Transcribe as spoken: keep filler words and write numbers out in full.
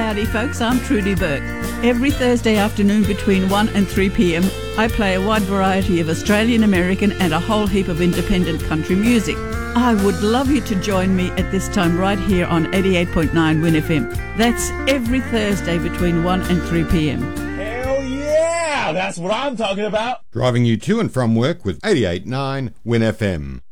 howdy folks, I'm Trudy Burke. Every Thursday afternoon between one and three p.m. I play a wide variety of Australian, American and a whole heap of independent country music. I would love you to join me at this time right here on eighty-eight point nine Win F M. That's every Thursday between one and three p.m. Hell yeah! That's what I'm talking about! Driving you to and from work with eighty-eight point nine Win F M.